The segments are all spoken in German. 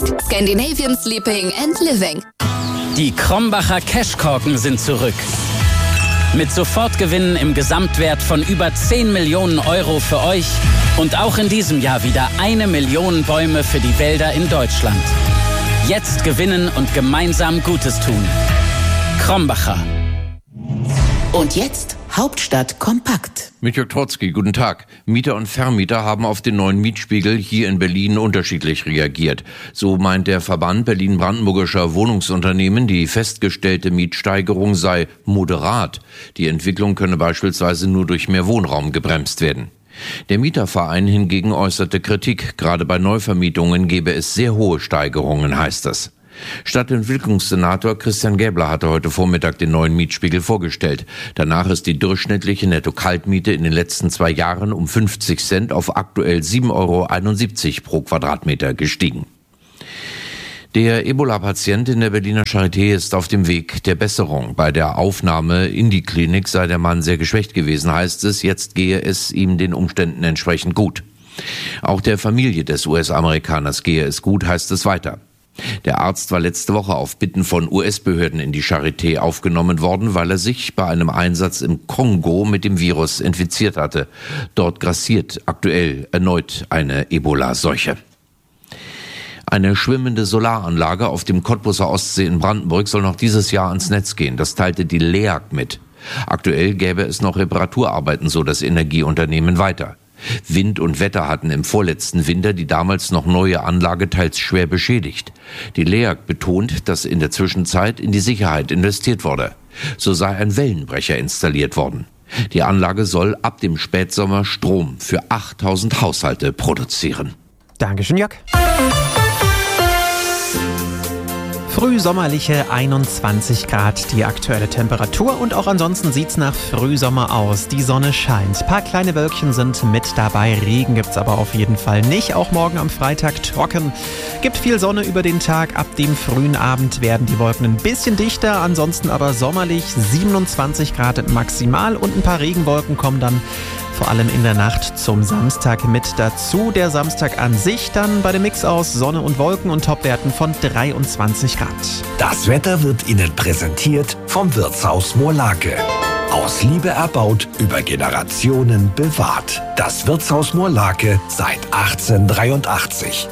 Scandinavian Sleeping and Living. Die Krombacher Cashkorken sind zurück. Mit Sofortgewinnen im Gesamtwert von über 10 Millionen Euro für euch und auch in diesem Jahr wieder 1 Million Bäume für die Wälder in Deutschland. Jetzt gewinnen und gemeinsam Gutes tun. Krombacher. Und jetzt Hauptstadt kompakt. Mit Jörg Trotzki, guten Tag. Mieter und Vermieter haben auf den neuen Mietspiegel hier in Berlin unterschiedlich reagiert. So meint der Verband Berlin-Brandenburgischer Wohnungsunternehmen, die festgestellte Mietsteigerung sei moderat. Die Entwicklung könne beispielsweise nur durch mehr Wohnraum gebremst werden. Der Mieterverein hingegen äußerte Kritik. Gerade bei Neuvermietungen gebe es sehr hohe Steigerungen, heißt es. Stadtentwicklungssenator Christian Gäbler hatte heute Vormittag den neuen Mietspiegel vorgestellt. Danach ist die durchschnittliche Netto-Kaltmiete in den letzten 2 Jahren um 50 Cent auf aktuell 7,71 € pro Quadratmeter gestiegen. Der Ebola-Patient in der Berliner Charité ist auf dem Weg der Besserung. Bei der Aufnahme in die Klinik sei der Mann sehr geschwächt gewesen, heißt es. Jetzt gehe es ihm den Umständen entsprechend gut. Auch der Familie des US-Amerikaners gehe es gut, heißt es weiter. Der Arzt war letzte Woche auf Bitten von US-Behörden in die Charité aufgenommen worden, weil er sich bei einem Einsatz im Kongo mit dem Virus infiziert hatte. Dort grassiert aktuell erneut eine Ebola-Seuche. Eine schwimmende Solaranlage auf dem Cottbuser Ostsee in Brandenburg soll noch dieses Jahr ans Netz gehen. Das teilte die LEAG mit. Aktuell gäbe es noch Reparaturarbeiten, so das Energieunternehmen weiter. Wind und Wetter hatten im vorletzten Winter die damals noch neue Anlage teils schwer beschädigt. Die LEAG betont, dass in der Zwischenzeit in die Sicherheit investiert wurde. So sei ein Wellenbrecher installiert worden. Die Anlage soll ab dem Spätsommer Strom für 8000 Haushalte produzieren. Dankeschön, Jörg. Frühsommerliche 21 Grad die aktuelle Temperatur und auch ansonsten sieht's nach Frühsommer aus. Die Sonne scheint. Ein paar kleine Wölkchen sind mit dabei. Regen gibt's aber auf jeden Fall nicht. Auch morgen am Freitag trocken. Gibt viel Sonne über den Tag. Ab dem frühen Abend werden die Wolken ein bisschen dichter. Ansonsten aber sommerlich 27 Grad maximal und ein paar Regenwolken kommen dann vor allem in der Nacht zum Samstag mit dazu. Der Samstag an sich dann bei dem Mix aus Sonne und Wolken und Topwerten von 23 Grad. Das Wetter wird Ihnen präsentiert vom Wirtshaus Moorlake. Aus Liebe erbaut, über Generationen bewahrt. Das Wirtshaus Moorlake seit 1883.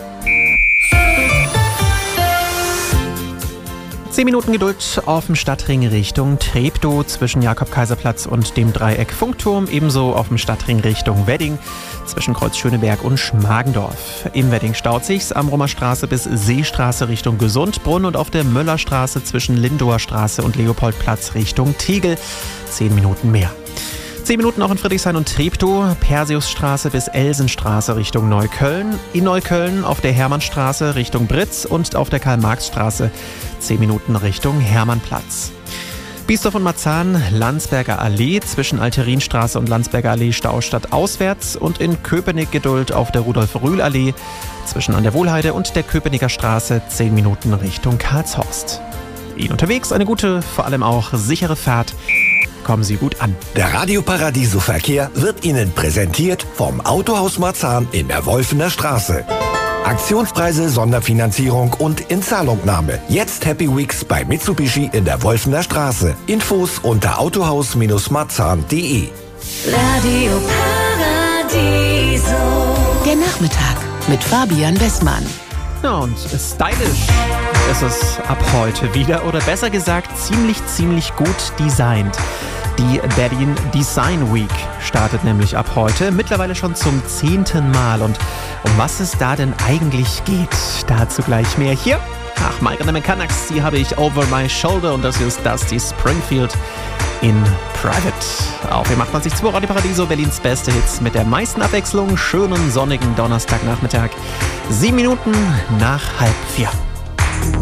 10 Minuten Geduld auf dem Stadtring Richtung Treptow zwischen Jakob-Kaiser-Platz und dem Dreieck Funkturm. Ebenso auf dem Stadtring Richtung Wedding zwischen Kreuz Schöneberg und Schmargendorf. Im Wedding staut sich's am Rummerstraße bis Seestraße Richtung Gesundbrunn und auf der Möllerstraße zwischen Lindower Straße und Leopoldplatz Richtung Tegel. 10 Minuten mehr. 10 Minuten auch in Friedrichshain und Treptow, Perseusstraße bis Elsenstraße Richtung Neukölln, in Neukölln auf der Hermannstraße Richtung Britz und auf der Karl-Marx-Straße 10 Minuten Richtung Hermannplatz. Biesdorf und Marzahn, Landsberger Allee zwischen Alterinstraße und Landsberger Allee Staustadt auswärts und in Köpenick Geduld auf der Rudolf-Rühl-Allee zwischen an der Wohlheide und der Köpenicker Straße 10 Minuten Richtung Karlshorst. Ihnen unterwegs eine gute, vor allem auch sichere Fahrt. Kommen Sie gut an. Der Radio Paradiso Verkehr wird Ihnen präsentiert vom Autohaus Marzahn in der Wolfener Straße. Aktionspreise, Sonderfinanzierung und Inzahlungnahme. Jetzt Happy Weeks bei Mitsubishi in der Wolfener Straße. Infos unter autohaus-marzahn.de. Radio Paradiso. Der Nachmittag mit Fabian Westmann. Ja, und stylisch ist es ab heute wieder, oder besser gesagt ziemlich gut designt. Die Berlin Design Week startet nämlich ab heute, mittlerweile schon zum 10. Mal. Und um was es da denn eigentlich geht, dazu gleich mehr hier. Ach, My Mechanics, die habe ich over my shoulder und das ist Dusty Springfield in Private. Auf wie macht man sich 2 Radio Paradiso, Berlins beste Hits mit der meisten Abwechslung. Schönen sonnigen Donnerstagnachmittag, 7 Minuten nach 3:30.